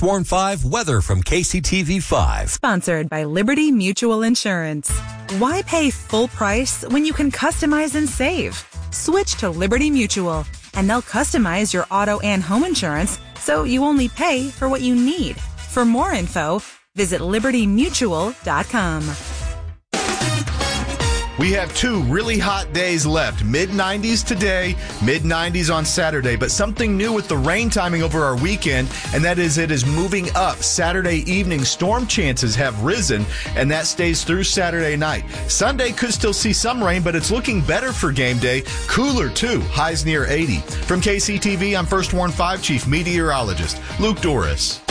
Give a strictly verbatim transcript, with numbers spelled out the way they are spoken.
Warn five weather from K C T V five. Sponsored by Liberty Mutual Insurance. Why pay full price when you can customize and save? Switch to Liberty Mutual, and they'll customize your auto and home insurance so you only pay for what you need. For more info, visit liberty mutual dot com. We have two really hot days left. mid nineties today, mid nineties on Saturday. But something new with the rain timing over our weekend, and that is it is moving up. Saturday evening storm chances have risen, and that stays through Saturday night. Sunday could still see some rain, but it's looking better for game day. Cooler, too. Highs near eighty. From K C T V, I'm First Warn five Chief Meteorologist Luke Doris.